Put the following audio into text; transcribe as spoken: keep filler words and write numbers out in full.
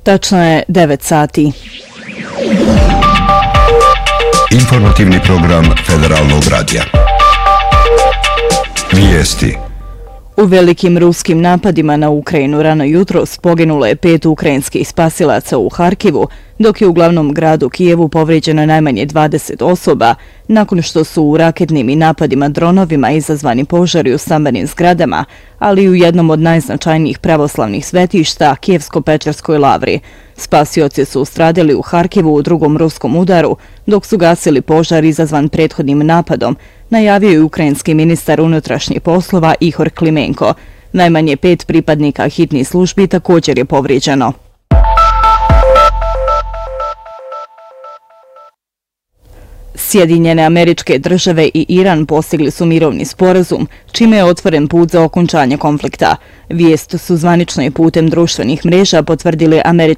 Tačno je devet sati. Informativni program Federalnog radija. Vijesti. U velikim ruskim napadima na Ukrajinu rano jutros poginulo je pet ukrajinskih spasilaca u Harkivu, dok je u glavnom gradu Kijevu povrijeđeno najmanje dvadeset osoba, nakon što su u raketnim i napadima dronovima izazvani požari u stambenim zgradama, ali i u jednom od najznačajnijih pravoslavnih svetišta, Kijevsko-Pečerskoj lavri. Spasioci su stradali u Harkivu u drugom ruskom udaru, dok su gasili požar izazvan prethodnim napadom, najavio je ukrajinski ministar unutrašnjih poslova Ihor Klimenko. Najmanje pet pripadnika hitnih službi također je povrijeđeno. Sjedinjene Američke Države i Iran postigli su mirovni sporazum, čime je otvoren put za okončanje konflikta. Vijest su zvanično i putem društvenih mreža potvrdili američki